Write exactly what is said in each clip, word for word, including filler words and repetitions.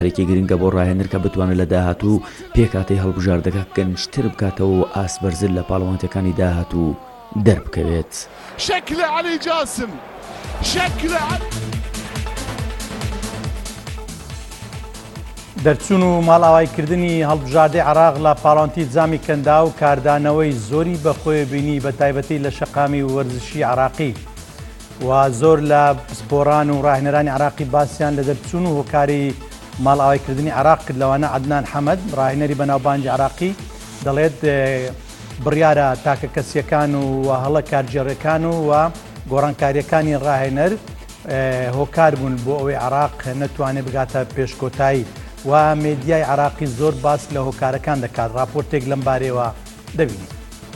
ێکی گرنگە بۆ ڕاهێنەر کە بتوانێت لە داهاتوو پێکاتەی هەڵبژاردەکە گەنجتر بکاتەوە و ئاسبەرزت لە پاڵەوانتەکانی داهاتوو دەربکەوێت. شكل علي جاسم شكل علي دەرچوون و ماڵئاوایکردنی هەڵبژاردەی عێراق لە پاڵەوانتی جامی کەندا و کاردانەوەی زۆری بەخۆی بینی بە تایبەتی لە شەقامی وەرزشی عێراقی و زۆر لە پسپۆڕان و ڕاهێنەرانی عێراقی باسییان لە دەرچوون و هۆکاری ماڵئاوایکردنی عێراق کرد. لەوانە عەدنان حەمەد ڕاهێنەری بەناوبانگی عێراقی دەڵێت بڕیارە تاکە کەسیەکان و هەڵە کارگێڕەکان و و گۆڕانکاریەکانی ڕاهێنەر هۆکار بوون بۆ ئەوەی عێراق نەتوانێت بگاتە پێشکۆتایی و مێدیای عێراقی زۆر باس لە هۆکارەکان دەکات. راپۆرتێک لەم بارەوە دەبینی.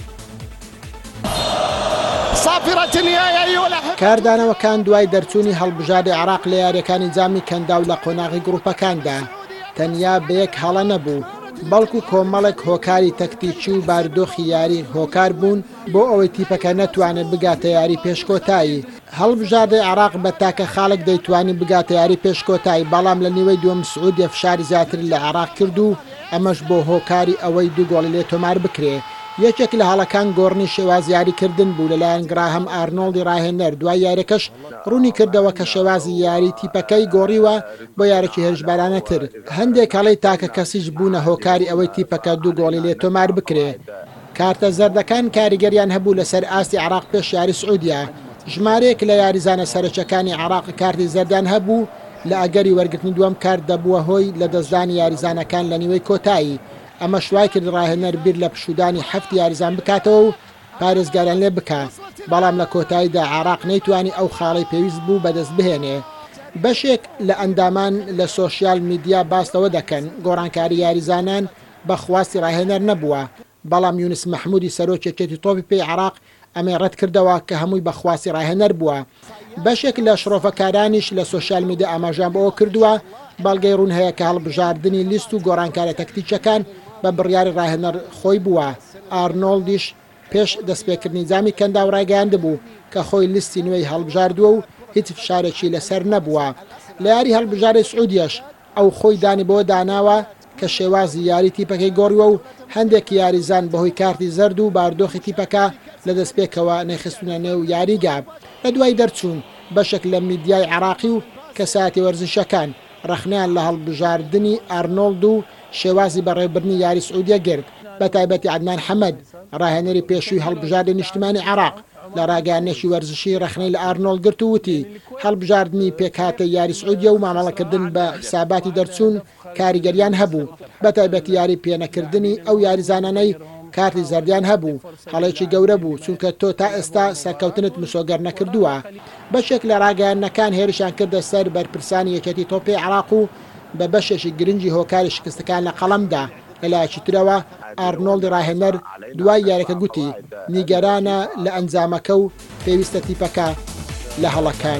کاردانەوەکان دوای دەرچوونی هەڵبژاردەی عێراق لە یاریەکانی جامی کەندا و لە قۆناغی گروپەکاندا تەنیا بەیەک هەڵە نەبوو، بەڵکو کۆمەڵێک هۆکاری تەکتیکی و بارودۆخی یاری هۆکار بوون بۆ ئەوەی تیپەکە نەتوانێت بگاتە یاری پێشکۆتایی. هەڵبژاردەی عێراق بە تاکە خاڵێک دەیتوانی بگاتە یاری پێشکۆتایی، بەڵام لە نیوەی دووەم سعودیە فشاری زیاتر لە عێراق کرد و ئەمەش بۆ هۆکاری ئەوەی دوو گۆڵی لێ تۆمار بکرێ. یەکێک لە هەڵەکان گۆڕنی شێواز یاریکردن بوو لەلایەن گراهەم ئارنۆڵدی ڕاهێنەر. دوای یاریەکەش ڕوونی کردەوە کە شێوازی یاری تیپەکەی گۆڕیوە بۆ یارێکی هێرشبارانەتر. هەندێک هەڵەی تاکە کەسیش بوونە هۆکاری ئەوەی تیپەکە دوو گۆڵی لێ تۆمار بکرێ. کارتە زەردەکان کاریگەریان هەبوو لەسەر ئاستی عێراق پێش یاری سعودیە. ژمارەیەک لە یاریزانە سەرچەکانی عێراق کارتی زەردان هەبوو لە ئەگەری وەرگرتنی دووەم کارت دەبووە هۆی لە دەستدانی یاریزانەکان لە نیوەی کۆتایی. ئەمە شوای کرد ڕاهێنەر بیر لە پشودانی هەفت یاریزان بکاتەوە و پارێزگاریان لێ بکات، بەڵام لە کۆتاییدا عێراق نەیتوانی ئەو خاڵی پێویست بوو بەدەست بهێنێ. بەشێک لە ئەندامان لە سۆشیال میدیا باستەوە دەکەن گۆڕانکاری یاریزانان بە خواستی ڕاهێنەر نەبووە، بەڵام یونس مەحموودی سەرۆکێتی تۆپی پێی عێراق ئەمەی ڕەت کردەوە کە هەمووی بە خواستی ڕاهێنەر بووە. بەشێک لە شرۆفەکارانیش لە سۆشیال میدیا ئاماژان بەوە کردووە بەڵگەی ڕوون هەیە کە هەڵبژاردننی لیست و گۆڕانکارە تەکتیکەکان بە بڕیاری ڕاهێنەر خۆی بووە. ئارنۆڵدیش پێش دەستپێکردنی جامی کەندا و ڕایگەیاند بوو کە خۆی لیستی نوێی هەڵبژاردووە و هیچ فشارێکی لەسەر نەبووە. لە یاری هەڵبژاردەی سعودیەش ئەو خۆی دانی بۆ داناوە کە شێوازی یاری تیپەکەی گۆڕیوە و هەندێک یاریزان بەهۆی کارتی زەرد و باردۆخی تیپەکە لە دەستپێکەوە نەیخستونە نێو یاریگا. لە دوای دەرچوون بەشێک لە میدیای عێراقی و کەسایەتی وەرزشەکان ڕەخنیان لە هەڵبژاردننی ئارنۆڵد و شێوازی بەڕێوەبردنی یاری سعودیە گرت. بە تایبەتی عەدنان حەمەد ڕاهێنەری پێشووی هەڵبژاردنی نیشتیمانی عێراق لە ڕاگەیاندنێکی وەرزشی ڕەخنەی لە ئارنۆڵد گرت و وتی هەڵبژاردننی پێکهاتە یاری سعودیە و مامەڵەکردن بە حساباتی دەرچوون کاریگەریان هەبوو. بە تایبەتی یاری پێنەکردنی ئەو یاریزانانەی کارتی زەردیان هەبوو. هەڵێکی گەورە بوو چونکە تۆ تا ئێستا سەرکەوتنت مسۆگەر نەکردووە. بەشێک لە ڕاگەیاندنەکان هێرشیان کردە سەر بەرپرسانی یەکێتی تۆپی عێراق و بە بەشێکی گرنگی هۆکاری شکستەکان لە قەڵەمدا. لەلایەکی ترەوە ئارنۆڵدی ڕاهێنەر دوای یاریەکە گوتی نیگەرانە لە ئەنجامەکە و پێویستە تیپەکە لە هەڵەکان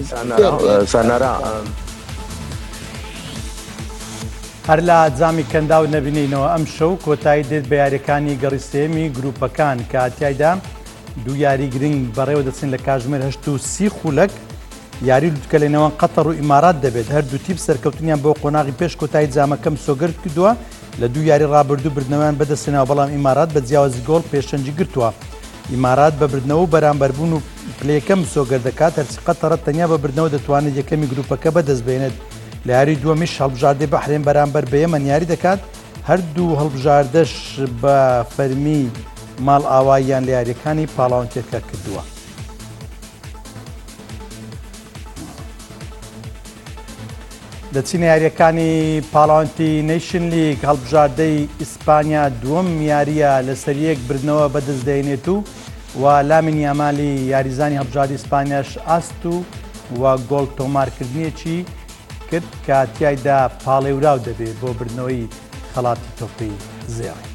هەر لە جامی کەندا و نەبینینەوە ئەم شەو کۆتایی دێت بە یاریەکانی گەڕیستێمی گروپەکان کە ئاتیایدا دوو یاری گرنگ بەڕێوە دەچین لە کاژمێر هەشت و سی خولەک. یاری لوتکەلێنەوە قەتەر و ئیمارات دەبێت. هەردوو تیپ سەرکەوتنیان بۆ قۆناغی پێش کۆتایی جامەکەم سۆگرد کردووە لە دوو یاری ڕابردوو بردنەوەیان بەدەستێنەوە، بەڵام ئیمارات بە جیاوازی گۆڵ پێشەنجی گرتووە. ئیمارات بە بردنەوە و بەرامبەربوون و پلەیەکەم سۆگەر دەکات، هەرچی قەتەرە تەنیا بە بردنەوە دەتوانێت یەکەمی گروپەکە بەدەست بێنێت. لە یاری دووەمیش هەڵبژاردەی بەحرێن بەرامبەر بە یەمەن یاری دەکات. هەردوو هەڵبژاردەش بە فەرمی ماڵ ئاواییان لە یاریەکانی پاڵاوانتێکە کردووە. دەچینە یاریەکانی پاڵاوانتی نیشن لیگ. هەڵبژاردەی ئیسپانیا دووەم یاریە لەسەر یەک بردنەوە بەدەستدێنێت و و لامین یامالی یاریزانی هەڵبژاردی ئیسپانیاش ئاست و و گۆڵ تۆمارکردنیەکی کرد کە تیایدا پاڵێوراو دەبێت بۆ بردنەوەی خەڵاتی تۆپی زێڕ.